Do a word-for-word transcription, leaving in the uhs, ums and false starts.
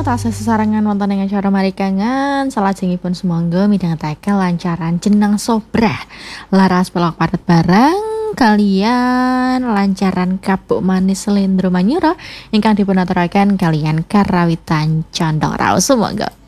tasih sesarengan wonten ing acara marikangan salajengipun sumangga midhangetaken lancaran jeneng sobrah laras pelok paret bareng kalian lancaran kapuk manis selendro manyura ingkang dipunaturaken kalian karawitan condong raos sumangga.